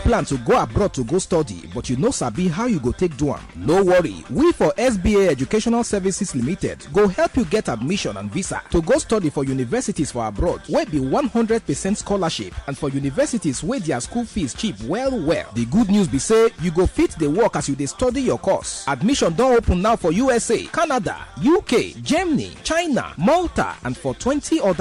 plan to go abroad to go study but you no sabi how you go take do am? No worry, we for SBA Educational Services Limited go help you get admission and visa to go study for universities for abroad wey be 100% scholarship and for universities wey their school fees cheap well. The good news be say you go fit the work as you dey study your course. Admission don open now for USA, Canada, UK, Germany, China, Malta and for 20 other